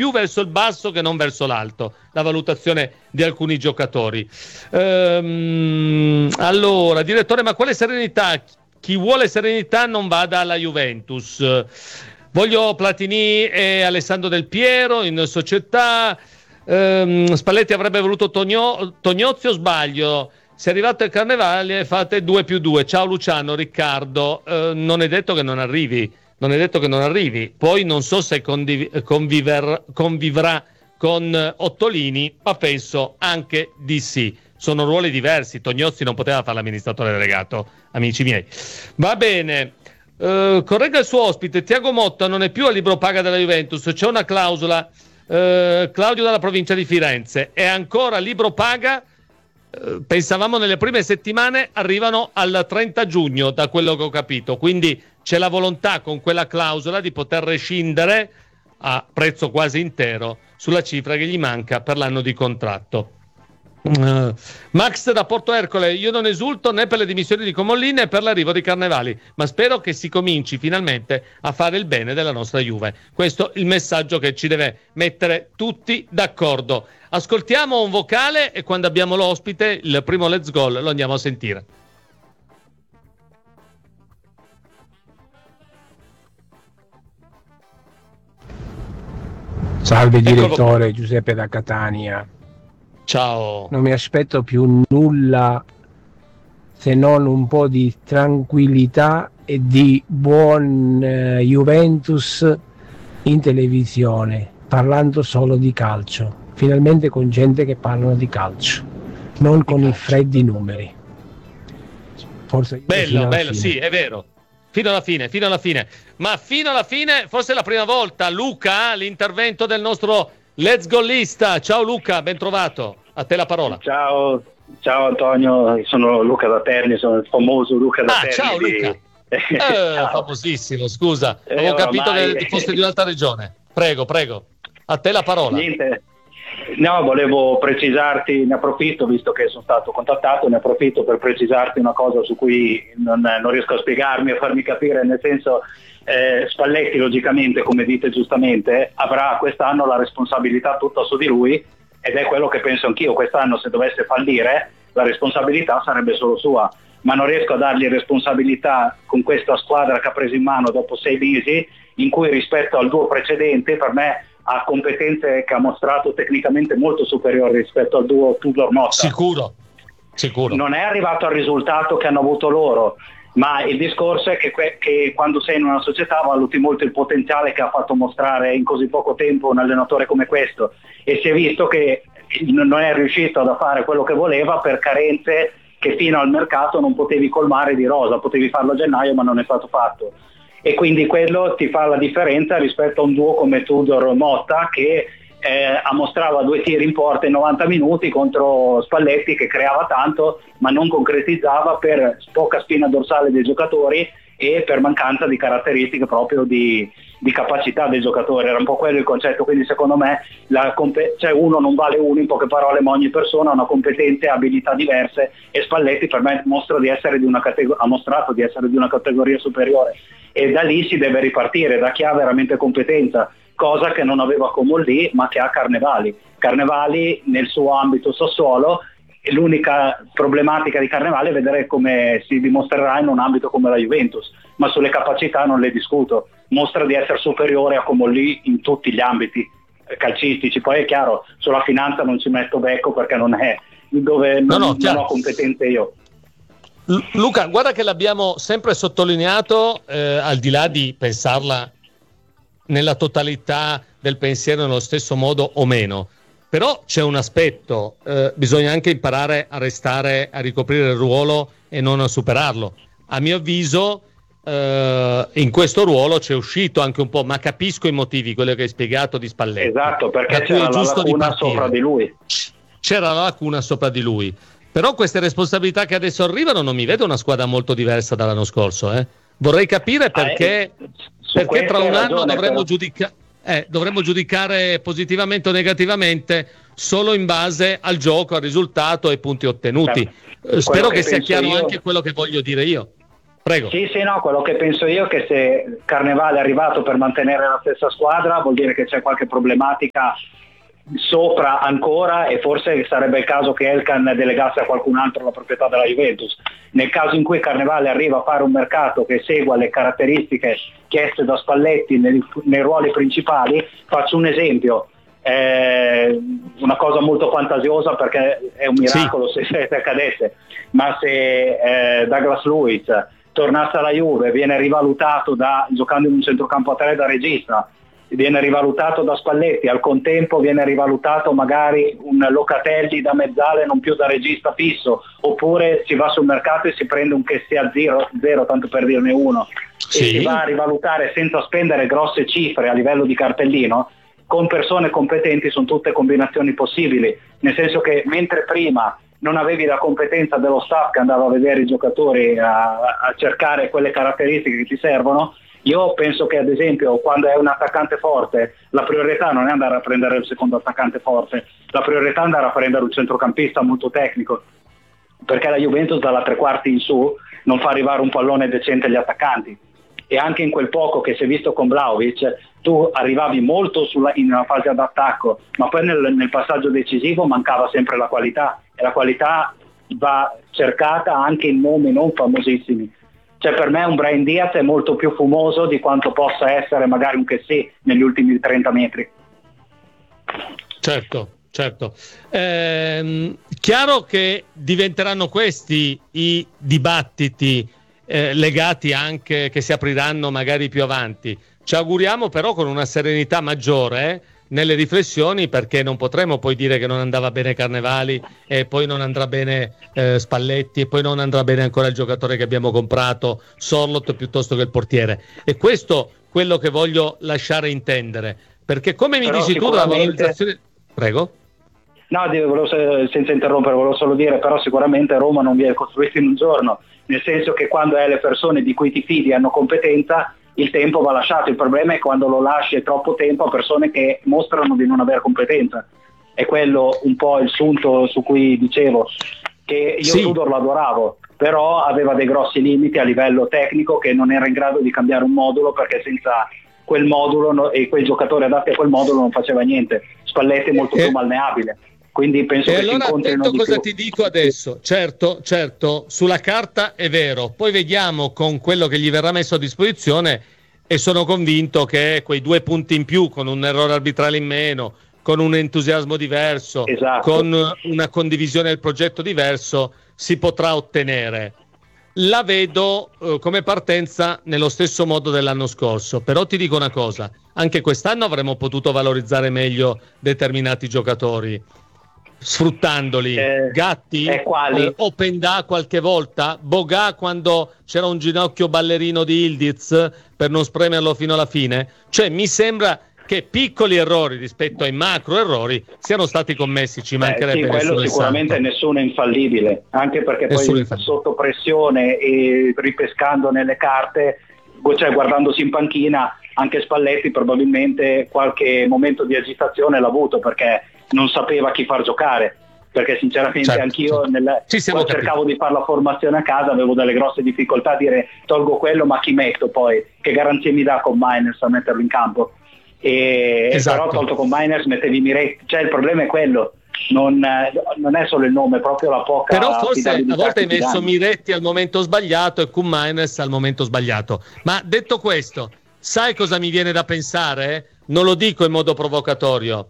più verso il basso che non verso l'alto, la valutazione di alcuni giocatori. Allora, direttore, ma quale serenità? Chi vuole serenità non vada alla Juventus. Voglio Platini e Alessandro Del Piero in società. Spalletti avrebbe voluto Tognozzi o sbaglio? Se è arrivato il Carnevale fate 2+2. Ciao Luciano, Riccardo. Non è detto che non arrivi. Poi non so se convivrà con Ottolini, ma penso anche di sì. Sono ruoli diversi. Tognozzi non poteva fare l'amministratore delegato, amici miei. Va bene. Corregga il suo ospite. Tiago Motta non è più a libro paga della Juventus. C'è una clausola. Claudio dalla provincia di Firenze. È ancora libro paga. Pensavamo nelle prime settimane, arrivano al 30 giugno da quello che ho capito, quindi c'è la volontà con quella clausola di poter rescindere a prezzo quasi intero sulla cifra che gli manca per l'anno di contratto. Max da Porto Ercole: io non esulto né per le dimissioni di Comolli né per l'arrivo di Carnevali, ma spero che si cominci finalmente a fare il bene della nostra Juve. Questo è il messaggio che ci deve mettere tutti d'accordo. Ascoltiamo un vocale e quando abbiamo l'ospite, il primo Let's Goal, lo andiamo a sentire. Salve direttore, Giuseppe da Catania. Ciao. Non mi aspetto più nulla se non un po' di tranquillità e di buon Juventus in televisione, parlando solo di calcio. Finalmente con gente che parlano di calcio, non con i freddi numeri. Forse bello, sì, è vero. Fino alla fine. Ma fino alla fine, forse è la prima volta, Luca, l'intervento del nostro Let's Goalista. Ciao Luca, ben trovato. A te la parola. Ciao Antonio, sono Luca da Terni, sono il famoso Luca da Terni. Ciao Luca. Ciao. Famosissimo, scusa. Avevo capito che foste di un'altra regione. Prego. A te la parola. Niente. No, volevo precisarti, ne approfitto, visto che sono stato contattato, ne approfitto per precisarti una cosa su cui non riesco a spiegarmi, a farmi capire, nel senso, Spalletti logicamente, come dite giustamente, avrà quest'anno la responsabilità tutta su di lui, ed è quello che penso anch'io. Quest'anno, se dovesse fallire, la responsabilità sarebbe solo sua, ma non riesco a dargli responsabilità con questa squadra che ha preso in mano dopo 6 mesi, in cui rispetto al duo precedente, per me ha competenze che ha mostrato tecnicamente molto superiori rispetto al duo Tudor-Motta. Sicuro. Non è arrivato al risultato che hanno avuto loro, ma il discorso è che quando sei in una società valuti molto il potenziale che ha fatto mostrare in così poco tempo un allenatore come questo, e si è visto che non è riuscito a fare quello che voleva per carenze che fino al mercato non potevi colmare di rosa. Potevi farlo a gennaio, ma non è stato fatto, e quindi quello ti fa la differenza rispetto a un duo come Tudor-Motta che mostrava 2 tiri in porta in 90 minuti contro Spalletti, che creava tanto ma non concretizzava per poca spina dorsale dei giocatori e per mancanza di caratteristiche proprio di capacità dei giocatori. Era un po' quello il concetto. Quindi secondo me uno non vale uno, in poche parole, ma ogni persona ha una competenza e abilità diverse, e Spalletti per me ha mostrato di essere di una categoria superiore, e da lì si deve ripartire, da chi ha veramente competenza, cosa che non aveva Comolli ma che ha Carnevali nel suo ambito Sassuolo. E l'unica problematica di Carnevali è vedere come si dimostrerà in un ambito come la Juventus, ma sulle capacità non le discuto. Mostra di essere superiore a Comolli in tutti gli ambiti calcistici. Poi è chiaro, sulla finanza non ci metto becco, perché non è dove non ho competenze io. Luca, guarda che l'abbiamo sempre sottolineato, al di là di pensarla nella totalità del pensiero nello stesso modo o meno, però c'è un aspetto, bisogna anche imparare a restare, a ricoprire il ruolo e non a superarlo. A mio avviso in questo ruolo c'è uscito anche un po', ma capisco i motivi, quello che hai spiegato di Spalletti. Esatto, perché c'era la lacuna sopra di lui. C'era la lacuna sopra di lui. Però queste responsabilità che adesso arrivano, non mi vedo una squadra molto diversa dall'anno scorso. Vorrei capire perché tra un anno dovremmo giudicare positivamente o negativamente solo in base al gioco, al risultato e ai punti ottenuti. Spero che sia chiaro anche quello che voglio dire io. Prego. Sì, no, quello che penso io è che se Carnevale è arrivato per mantenere la stessa squadra vuol dire che c'è qualche problematica sopra ancora, e forse sarebbe il caso che Elkann delegasse a qualcun altro la proprietà della Juventus. Nel caso in cui Carnevale arriva a fare un mercato che segua le caratteristiche chieste da Spalletti nei ruoli principali, faccio un esempio, una cosa molto fantasiosa perché è un miracolo se accadesse, ma se Douglas Luiz tornasse alla Juve, viene rivalutato giocando in un centrocampo a 3 da regista, viene rivalutato da Spalletti, al contempo viene rivalutato magari un Locatelli da mezzale, non più da regista fisso, oppure si va sul mercato e si prende un che sia zero, tanto per dirne uno, e si va a rivalutare senza spendere grosse cifre a livello di cartellino, con persone competenti sono tutte combinazioni possibili, nel senso che mentre prima non avevi la competenza dello staff che andava a vedere i giocatori a cercare quelle caratteristiche che ti servono, io penso che ad esempio quando è un attaccante forte la priorità non è andare a prendere il secondo attaccante forte, la priorità è andare a prendere un centrocampista molto tecnico, perché la Juventus dalla tre quarti in su non fa arrivare un pallone decente agli attaccanti, e anche in quel poco che si è visto con Vlahovic tu arrivavi molto in una fase d'attacco, ma poi nel passaggio decisivo mancava sempre la qualità, e la qualità va cercata anche in nomi non famosissimi. Cioè per me un Brahim Diaz è molto più fumoso di quanto possa essere magari un Kessie negli ultimi 30 metri. Certo. Chiaro che diventeranno questi i dibattiti legati anche, che si apriranno magari più avanti. Ci auguriamo però con una serenità maggiore nelle riflessioni, perché non potremo poi dire che non andava bene Carnevali e poi non andrà bene Spalletti e poi non andrà bene ancora il giocatore che abbiamo comprato, Sorloth, piuttosto che il portiere. E questo quello che voglio lasciare intendere, perché come mi dici tu la valorizzazione... Prego. No, senza interrompere, volevo solo dire, però sicuramente Roma non viene costruita in un giorno, nel senso che quando le persone di cui ti fidi hanno competenza, il tempo va lasciato. Il problema è quando lo lasci troppo tempo a persone che mostrano di non avere competenza. È quello un po' il sunto su cui dicevo che io Tudor lo adoravo, però aveva dei grossi limiti a livello tecnico, che non era in grado di cambiare un modulo, perché senza quel modulo e quei giocatori adatti a quel modulo non faceva niente. Spalletti è molto più malleabile. Quindi penso che allora, si incontrino di cosa più. Ti dico adesso? Certo, sulla carta è vero, poi vediamo con quello che gli verrà messo a disposizione, e sono convinto che quei 2 punti in più, con un errore arbitrale in meno, con un entusiasmo diverso, con una condivisione del progetto diverso, si potrà ottenere. La vedo come partenza nello stesso modo dell'anno scorso, però ti dico una cosa, anche quest'anno avremmo potuto valorizzare meglio determinati giocatori, sfruttandoli. Gatti, Openda qualche volta, Boga quando c'era un ginocchio ballerino di Ildiz per non spremerlo fino alla fine. Cioè mi sembra che piccoli errori rispetto ai macro errori siano stati commessi, ci mancherebbe. Quello sicuramente nessuno è infallibile, anche perché poi sotto pressione e ripescando nelle carte, cioè guardandosi in panchina, anche Spalletti probabilmente qualche momento di agitazione l'ha avuto, perché non sapeva chi far giocare, perché sinceramente anch'io quando cercavo di fare la formazione a casa avevo delle grosse difficoltà a dire tolgo quello, ma chi metto poi? Che garanzie mi dà con Miners a metterlo in campo? Però tolto con Miners mettevi Miretti, cioè il problema è quello, non è solo il nome, è proprio la poca. Però forse a volte hai messo Miretti al momento sbagliato e con Miners al momento sbagliato. Ma detto questo, sai cosa mi viene da pensare? Non lo dico in modo provocatorio.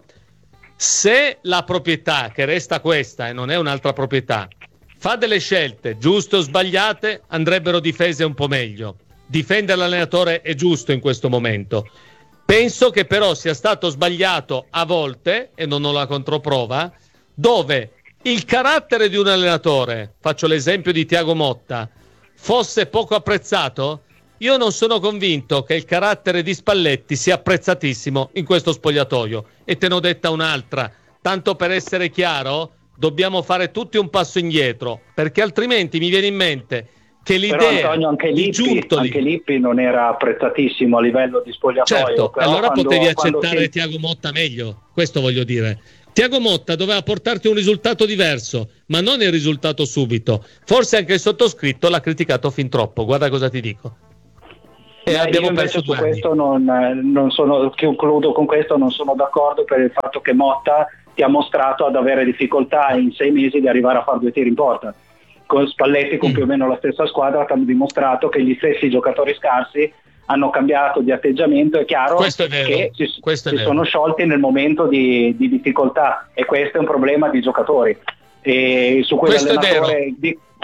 Se la proprietà, che resta questa e non è un'altra proprietà, fa delle scelte giuste o sbagliate, andrebbero difese un po' meglio. Difendere l'allenatore è giusto in questo momento. Penso che però sia stato sbagliato a volte, e non ho la controprova, dove il carattere di un allenatore, faccio l'esempio di Thiago Motta, fosse poco apprezzato. Io non sono convinto che il carattere di Spalletti sia apprezzatissimo in questo spogliatoio. E te ne ho detta un'altra. Tanto per essere chiaro, dobbiamo fare tutti un passo indietro, perché altrimenti mi viene in mente che l'idea però Antonio, anche Lippi non era apprezzatissimo a livello di spogliatoio. Certo, però allora potevi quando accettare Thiago Motta meglio, questo voglio dire. Thiago Motta doveva portarti un risultato diverso, ma non il risultato subito. Forse anche il sottoscritto l'ha criticato fin troppo, guarda cosa ti dico. E abbiamo io perso invece su 2 anni. questo non sono, concludo con questo, non sono d'accordo per il fatto che Motta ti ha mostrato ad avere difficoltà in 6 mesi di arrivare a fare 2 tiri in porta. Con Spalletti, con più o meno la stessa squadra, hanno dimostrato che gli stessi giocatori scarsi hanno cambiato di atteggiamento. È chiaro che si sono sciolti nel momento di difficoltà, e questo è un problema di giocatori. E su quell'allenatore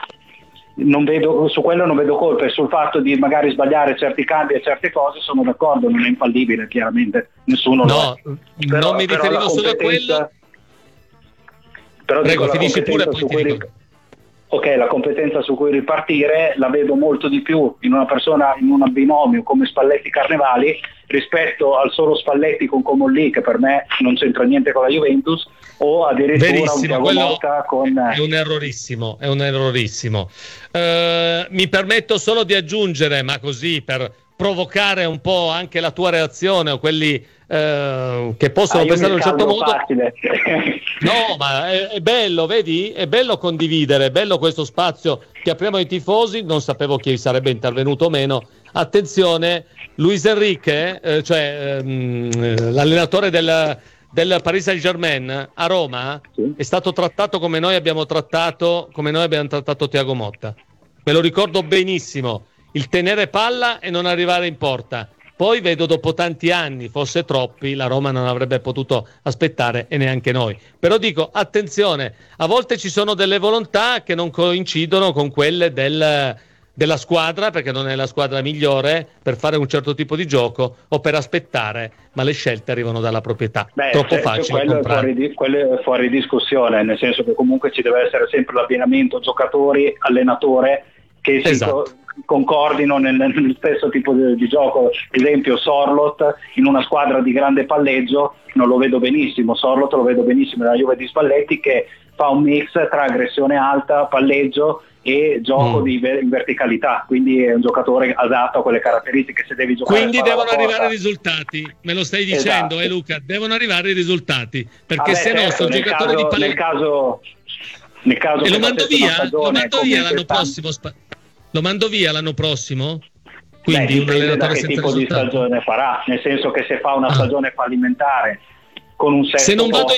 su quello non vedo colpe, sul fatto di magari sbagliare certi cambi e certe cose sono d'accordo, non è infallibile, chiaramente nessuno lo è. Non mi riferivo solo a quello. Però prego, finisci pure, poi ti dico. Ok, la competenza su cui ripartire la vedo molto di più in una persona, in un binomio come Spalletti Carnevali, rispetto al solo Spalletti con Comolli, che per me non c'entra niente con la Juventus, o addirittura un Thiago Motta con... È un errorissimo. Mi permetto solo di aggiungere, ma così per provocare un po' anche la tua reazione o quelli che possono pensare in un certo modo. No, ma è bello, vedi? È bello condividere, è bello questo spazio che apriamo ai tifosi. Non sapevo chi sarebbe intervenuto o meno. Attenzione, Luis Enrique, l'allenatore del Paris Saint-Germain a Roma, sì, è stato trattato come noi abbiamo trattato Thiago Motta. Me lo ricordo benissimo, il tenere palla e non arrivare in porta. Poi vedo, dopo tanti anni, forse troppi, la Roma non avrebbe potuto aspettare, e neanche noi. Però dico, attenzione, a volte ci sono delle volontà che non coincidono con quelle della squadra, perché non è la squadra migliore per fare un certo tipo di gioco o per aspettare, ma le scelte arrivano dalla proprietà. Troppo facile comprare. Quello è fuori discussione, nel senso che comunque ci deve essere sempre l'abbinamento giocatori-allenatore che concordino nel stesso tipo di gioco. Esempio, Sorloth in una squadra di grande palleggio non lo vedo benissimo. Sorloth lo vedo benissimo nella Juve di Spalletti, che fa un mix tra aggressione alta, palleggio e gioco in verticalità, quindi è un giocatore adatto a quelle caratteristiche. Se devi giocare, quindi devono arrivare i risultati, me lo stai dicendo, esatto. Luca, devono arrivare i risultati, perché se no sono giocatori di palleggio. Nel caso e lo mando via l'anno prossimo. Lo mando via l'anno prossimo? Quindi un allenatore che tipo di stagione farà, nel senso che se fa una stagione fallimentare con un sesto se non vado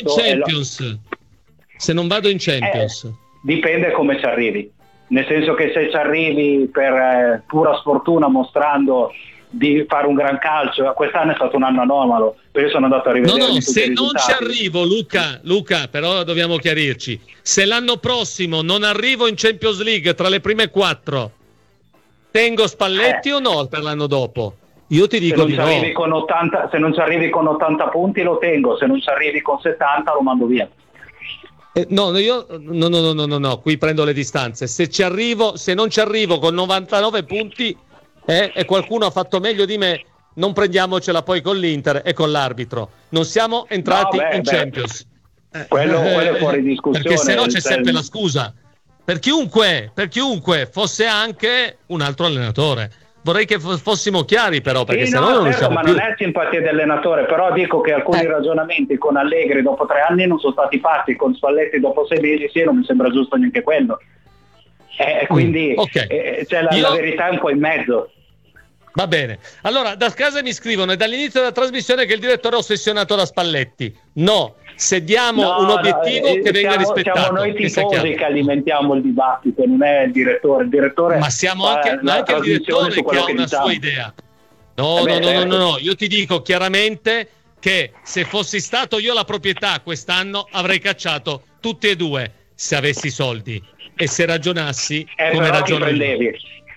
in Champions dipende come ci arrivi, nel senso che se ci arrivi per pura sfortuna, mostrando di fare un gran calcio, quest'anno è stato un anno anomalo, perché sono andato a rivedere se non ci arrivo, Luca, però dobbiamo chiarirci, se l'anno prossimo non arrivo in Champions League tra le prime 4, tengo Spalletti o no per l'anno dopo? Io ti dico di no. Se non ci arrivi con 80 punti lo tengo, se non ci arrivi con 70 lo mando via. No, qui prendo le distanze. Se non ci arrivo con 99 punti e qualcuno ha fatto meglio di me, non prendiamocela poi con l'Inter e con l'arbitro. Non siamo entrati in Champions. Quello è fuori discussione. Perché se no c'è sempre la scusa. Per chiunque fosse anche un altro allenatore. Vorrei che fossimo chiari, però, perché se no non riusciamo ma più. Non è simpatia dell'allenatore, però dico che alcuni ragionamenti con Allegri dopo 3 anni non sono stati fatti, con Spalletti dopo 6 mesi, sì, non mi sembra giusto neanche quello. Quindi la verità è un po' in mezzo. Va bene. Allora, da casa mi scrivono: è dall'inizio della trasmissione che il direttore è ossessionato da Spalletti. No, se diamo un obiettivo che venga rispettato. Siamo noi tifosi che alimentiamo il dibattito, non è il direttore. Il direttore, ma siamo anche il direttore che ha una sua idea. No, io ti dico chiaramente che se fossi stato io la proprietà quest'anno avrei cacciato tutti e due, se avessi soldi e se ragionassi come ragiono io.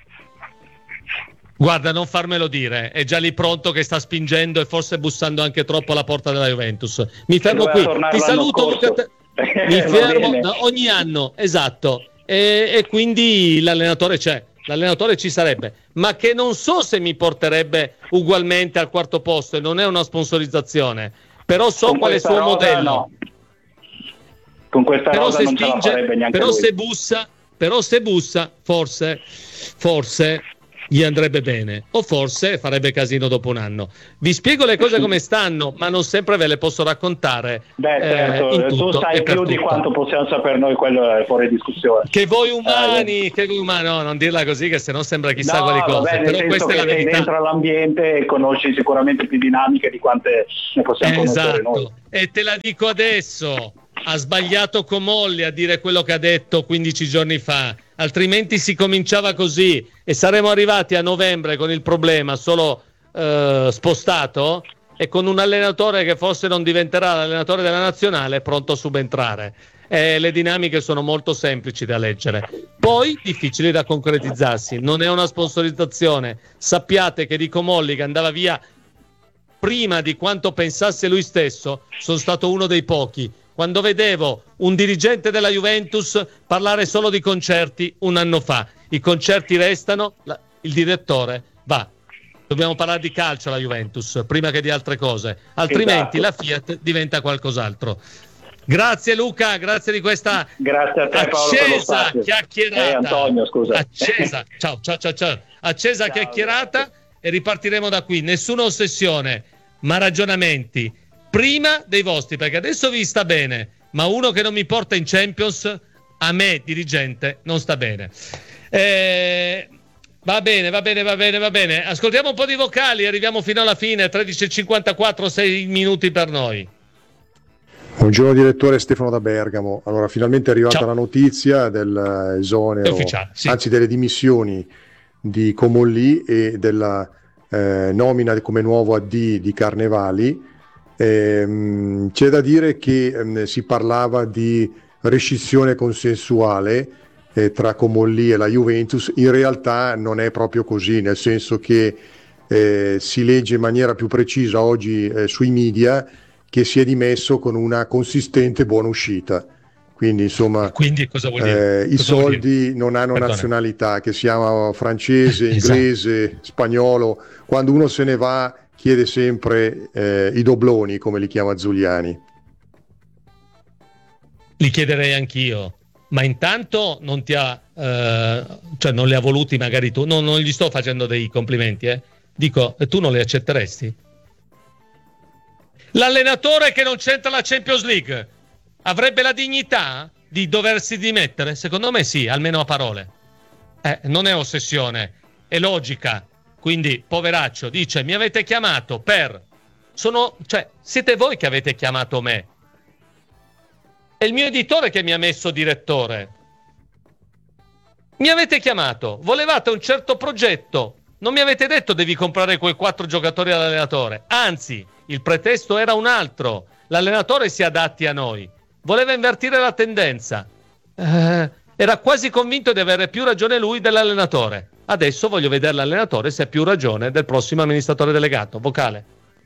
Guarda, non farmelo dire, è già lì pronto che sta spingendo e forse bussando anche troppo alla porta della Juventus. Mi fermo qui, ti saluto Luca, mi fermo ogni anno, esatto, e quindi l'allenatore c'è, l'allenatore ci sarebbe, ma che non so se mi porterebbe ugualmente al quarto posto, e non è una sponsorizzazione, però so qual è il suo modello. No. Con questa rosa non ce la farebbe neanche però lui. però se bussa forse gli andrebbe bene, o forse farebbe casino dopo un anno. Vi spiego le cose come stanno, ma non sempre ve le posso raccontare. Certo, tu sai più di quanto possiamo sapere noi, quello è fuori discussione. Che voi umani, no, non dirla così, che sennò sembra chissà quali cose. Vabbè, però questa è la verità. Sei dentro all'ambiente e conosci sicuramente più dinamiche di quante ne possiamo conoscere noi. E te la dico adesso. Ha sbagliato Comolli a dire quello che ha detto 15 giorni fa, altrimenti si cominciava così e saremmo arrivati a novembre con il problema solo spostato e con un allenatore che forse non diventerà l'allenatore della nazionale pronto a subentrare. Le dinamiche sono molto semplici da leggere, poi difficili da concretizzarsi. Non è una sponsorizzazione, sappiate che di Comolli, che andava via prima di quanto pensasse lui stesso, sono stato uno dei pochi. Quando vedevo un dirigente della Juventus parlare solo di concerti un anno fa, i concerti restano, il direttore va. Dobbiamo parlare di calcio alla Juventus prima che di altre cose, altrimenti la Fiat diventa qualcos'altro. Grazie Luca, grazie di questa grazie a te, accesa chiacchierata. Antonio, scusa. Accesa, ciao. Accesa chiacchierata e ripartiremo da qui. Nessuna ossessione, ma ragionamenti. Prima dei vostri, perché adesso vi sta bene, ma uno che non mi porta in Champions, a me, dirigente, non sta bene. Va bene. Ascoltiamo un po' di vocali, arriviamo fino alla fine, 13:54, 6 minuti per noi. Buongiorno direttore, Stefano da Bergamo. Allora, finalmente è arrivata la notizia dell'esonero, sì. Anzi delle dimissioni di Comolli e della nomina come nuovo AD di Carnevali. C'è da dire che si parlava di rescissione consensuale tra Comolli e la Juventus. In realtà non è proprio così, nel senso che si legge in maniera più precisa oggi sui media che si è dimesso con una consistente buona uscita. Quindi insomma, cosa vuol dire? I soldi non hanno nazionalità, che sia francese, inglese, spagnolo. Quando uno se ne va chiede sempre i dobloni, come li chiama Zuliani. Li chiederei anch'io, ma intanto non ti ha, non li ha voluti magari tu. Non gli sto facendo dei complimenti, Dico, tu non li accetteresti? L'allenatore che non c'entra la Champions League avrebbe la dignità di doversi dimettere? Secondo me sì, almeno a parole. Non è ossessione, è logica. Quindi, poveraccio, dice, mi avete chiamato per... siete voi che avete chiamato me. È il mio editore che mi ha messo direttore. Mi avete chiamato, volevate un certo progetto, non mi avete detto devi comprare quei 4 giocatori all'allenatore. Anzi, il pretesto era un altro. L'allenatore si adatti a noi. Voleva invertire la tendenza. Era quasi convinto di avere più ragione lui dell'allenatore. Adesso voglio vedere l'allenatore se ha più ragione del prossimo amministratore delegato. Vocale.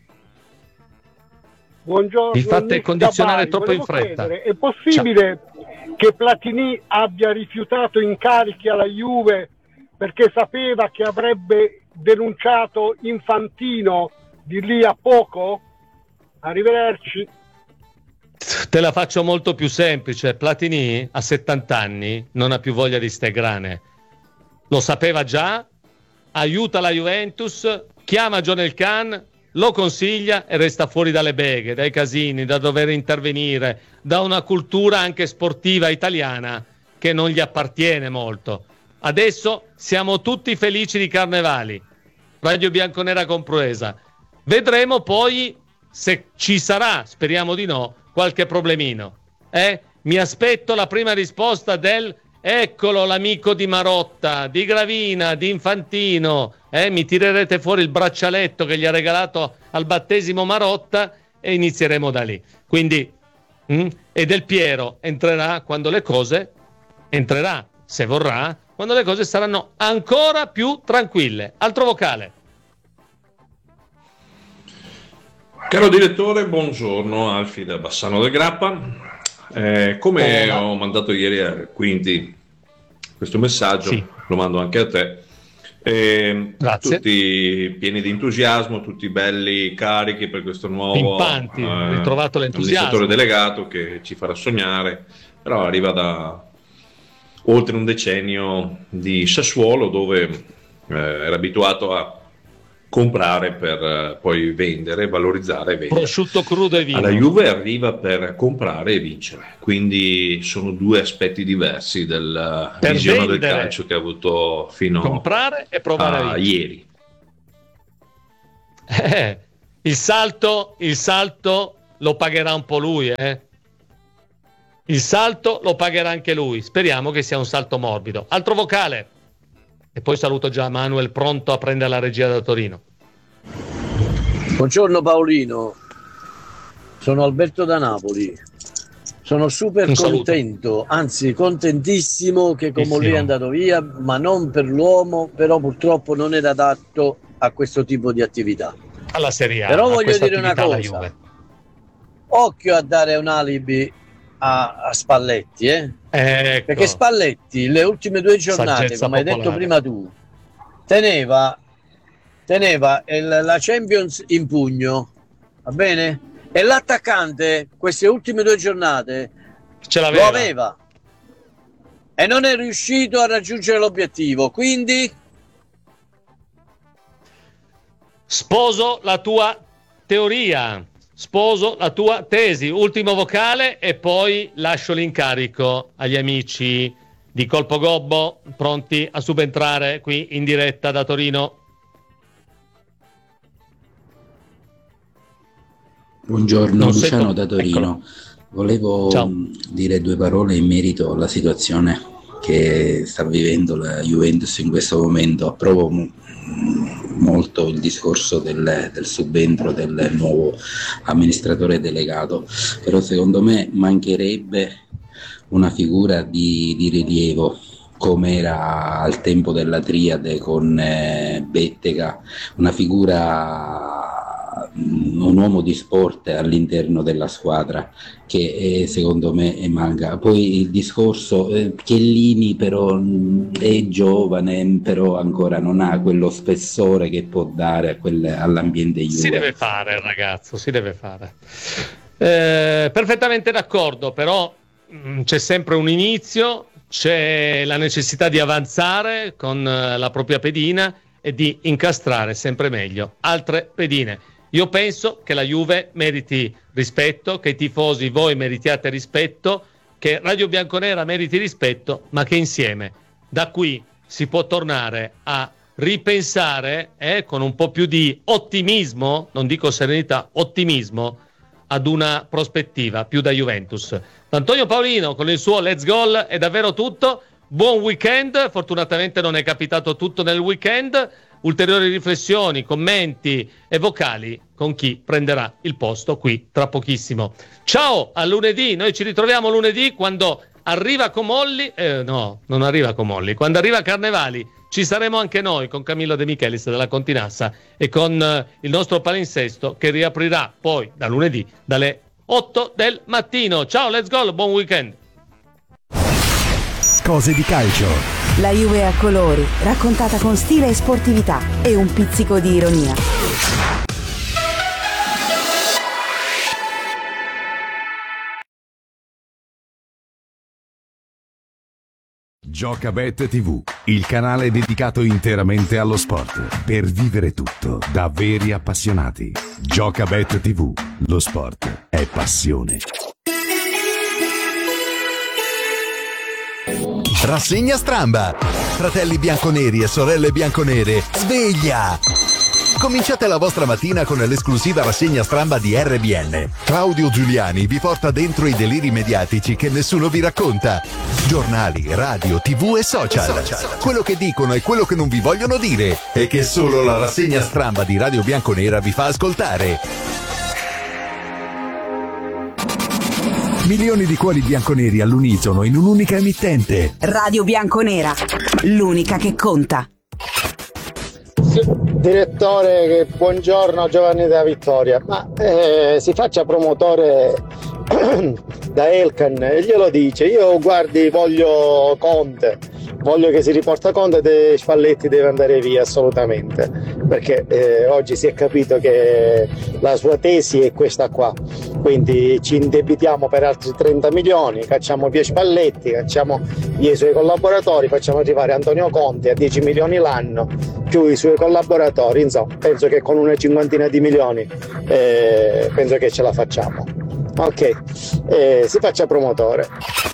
Buongiorno. Vi fate condizionare troppo in fretta. Chiedere, è possibile che Platini abbia rifiutato incarichi alla Juve perché sapeva che avrebbe denunciato Infantino di lì a poco? Arrivederci. Te la faccio molto più semplice. Platini a 70 anni non ha più voglia di ste grane. Lo sapeva già, aiuta la Juventus, chiama John Elkann, lo consiglia e resta fuori dalle beghe, dai casini, da dover intervenire, da una cultura anche sportiva italiana che non gli appartiene molto. Adesso siamo tutti felici di Carnevali, Radio Bianconera compresa. Vedremo poi se ci sarà, speriamo di no, qualche problemino. Mi aspetto la prima risposta del eccolo l'amico di Marotta, di Gravina, di Infantino. Mi tirerete fuori il braccialetto che gli ha regalato al battesimo Marotta e inizieremo da lì. Quindi, e Del Piero entrerà quando le cose, entrerà se vorrà, quando le cose saranno ancora più tranquille. Altro vocale. Caro direttore, buongiorno, Alfi da Bassano del Grappa. Come ho mandato ieri a Quinti questo messaggio, sì, lo mando anche a te. Grazie. Tutti pieni di entusiasmo, tutti belli, carichi per questo nuovo ritrovato l'entusiasmo, amministratore delegato che ci farà sognare, però arriva da oltre un decennio di Sassuolo, dove era abituato a comprare per poi vendere, valorizzare e vendere. Prosciutto crudo e vino. Alla Juve arriva per comprare e vincere, quindi sono due aspetti diversi della visione del calcio che ha avuto fino comprare e provare a ieri. Il salto lo pagherà un po' lui, Il salto lo pagherà anche lui. Speriamo che sia un salto morbido. Altro vocale. E poi saluto già Manuel, pronto a prendere la regia da Torino. Buongiorno Paolino, sono Alberto da Napoli. Sono super contento, anzi contentissimo che Comolli è andato via, ma non per l'uomo, però purtroppo non era adatto a questo tipo di attività. Alla Serie A. Però voglio dire una cosa, occhio a dare un alibi a Spalletti, Ecco. Perché Spalletti le ultime 2 giornate, Saggezza come popolare. hai detto prima tu, teneva la Champions in pugno, va bene? E l'attaccante queste ultime 2 giornate lo aveva e non è riuscito a raggiungere l'obiettivo, quindi sposo la tua teoria, sposo la tua tesi. Ultimo vocale e poi lascio l'incarico agli amici di Colpo Gobbo, pronti a subentrare qui in diretta da Torino. Buongiorno, Luciano da Torino. Volevo dire 2 parole in merito alla situazione che sta vivendo la Juventus in questo momento. Approvo molto il discorso del subentro del nuovo amministratore delegato, però secondo me mancherebbe una figura di rilievo come era al tempo della triade con Bettega, una figura, un uomo di sport all'interno della squadra che secondo me manca. Poi il discorso Chiellini però è giovane, però ancora non ha quello spessore che può dare all'ambiente Juve. Si deve fare il ragazzo, si deve fare. Perfettamente d'accordo, però c'è sempre un inizio, c'è la necessità di avanzare con la propria pedina e di incastrare sempre meglio altre pedine. Io penso che la Juve meriti rispetto, che i tifosi, voi meritiate rispetto, che Radio Bianconera meriti rispetto, ma che insieme da qui si può tornare a ripensare con un po' più di ottimismo, non dico serenità, ottimismo, ad una prospettiva più da Juventus. Antonio Paolino con il suo Let's Goal è davvero tutto. Buon weekend, fortunatamente non è capitato tutto nel weekend. Ulteriori riflessioni, commenti e vocali con chi prenderà il posto qui tra pochissimo. Ciao, a lunedì, noi ci ritroviamo lunedì quando arriva Comolli, no, non arriva Comolli, quando arriva Carnevali ci saremo anche noi con Camillo De Michelis della Continassa e con il nostro palinsesto che riaprirà poi da lunedì dalle 8 del mattino. Ciao, let's go, buon weekend. Cose di calcio. La Juve a colori, raccontata con stile e sportività e un pizzico di ironia. Giocabet TV, il canale dedicato interamente allo sport, per vivere tutto da veri appassionati. Giocabet TV, lo sport è passione. Rassegna Stramba. Fratelli bianconeri e sorelle bianconere, sveglia! Cominciate la vostra mattina con l'esclusiva rassegna Stramba di RBN. Claudio Giuliani vi porta dentro i deliri mediatici che nessuno vi racconta. Giornali, radio, TV e social. Quello che dicono e quello che non vi vogliono dire e che solo la rassegna Stramba di Radio Bianconera vi fa ascoltare. Milioni di cuori bianconeri all'unisono in un'unica emittente. Radio Bianconera, l'unica che conta. Direttore, buongiorno, Giovanni da Vittoria. Ma si faccia promotore da Elkan, glielo dice. Io guardi, voglio Conte, voglio che si riporta Conte e Spalletti deve andare via assolutamente. perché oggi si è capito che la sua tesi è questa qua, quindi ci indebitiamo per altri 30 milioni, cacciamo via Spalletti, cacciamo via i suoi collaboratori, facciamo arrivare Antonio Conte a 10 milioni l'anno più i suoi collaboratori, insomma penso che con una cinquantina di milioni penso che ce la facciamo. Ok, si faccia promotore.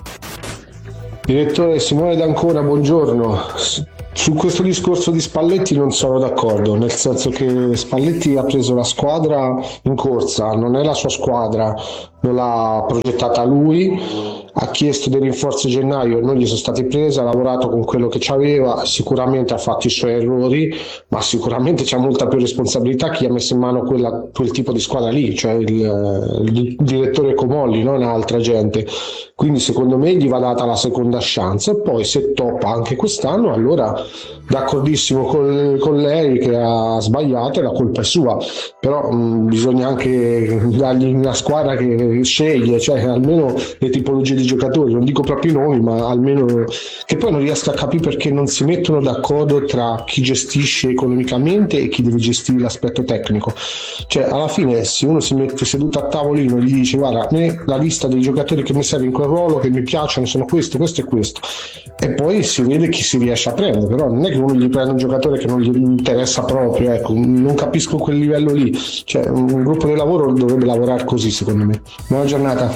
Direttore Simone D'Ancona, buongiorno. Su questo discorso di Spalletti non sono d'accordo, nel senso che Spalletti ha preso la squadra in corsa, non è la sua squadra, non l'ha progettata lui, ha chiesto dei rinforzi a gennaio e non gli sono stati presi, ha lavorato con quello che c'aveva, sicuramente ha fatto i suoi errori, ma sicuramente c'è molta più responsabilità chi ha messo in mano quel tipo di squadra lì, cioè il direttore Comolli, non altra gente. Quindi secondo me gli va data la seconda chance e poi se toppa anche quest'anno allora d'accordissimo con lei che ha sbagliato e la colpa è sua, però bisogna anche dargli una squadra che sceglie, cioè almeno le tipologie di giocatori, non dico proprio i nomi, ma almeno che poi non riesco a capire perché non si mettono d'accordo tra chi gestisce economicamente e chi deve gestire l'aspetto tecnico. Cioè alla fine se uno si mette seduto a tavolino e gli dice guarda, a me la lista dei giocatori che mi serve in quel ruolo, che mi piacciono, sono questo e questo, e poi si vede chi si riesce a prendere, però non è che uno gli prende un giocatore che non gli interessa proprio, ecco, non capisco quel livello lì, cioè un gruppo di lavoro dovrebbe lavorare così secondo me. Buona giornata.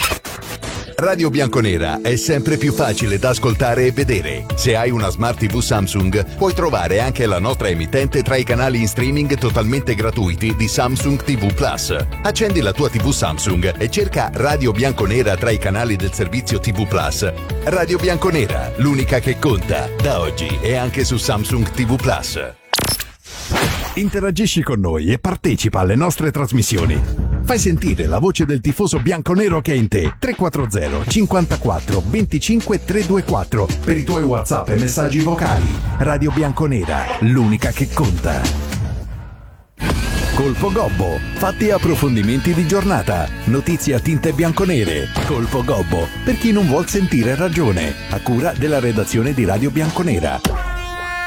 Radio Bianconera è sempre più facile da ascoltare e vedere. Se hai una Smart TV Samsung, puoi trovare anche la nostra emittente tra i canali in streaming totalmente gratuiti di Samsung TV Plus. Accendi la tua TV Samsung e cerca Radio Bianconera tra i canali del servizio TV Plus. Radio Bianconera, l'unica che conta, da oggi e anche su Samsung TV Plus. Interagisci con noi e partecipa alle nostre trasmissioni. Fai sentire la voce del tifoso bianconero che è in te. 340 54 25 324 per i tuoi WhatsApp e messaggi vocali. Radio Bianconera, l'unica che conta. Colpo Gobbo, fatti e approfondimenti di giornata, notizie a tinte bianconere. Colpo Gobbo, per chi non vuol sentire ragione, a cura della redazione di Radio Bianconera.